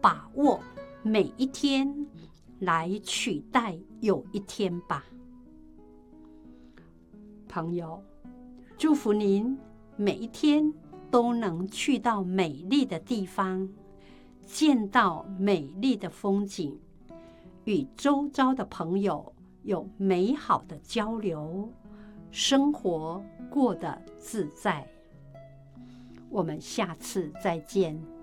把握每一天，来取代有一天吧。朋友，祝福您每一天都能去到美丽的地方，见到美丽的风景，与周遭的朋友有美好的交流，生活过得自在。我们下次再见。